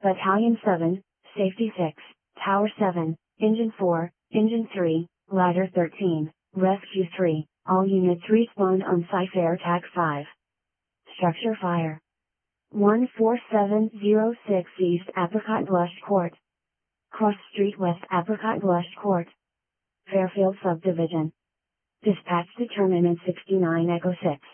Battalion 7, Safety 6, Tower 7, Engine 4, Engine 3, Ladder 13, Rescue 3, all units respawn on Cypher Tag 5. Structure fire. 14706 East Apricot Blush Court. Cross Street West Apricot Blush Court. Fairfield Subdivision. Dispatch determinant 69 Echo 6.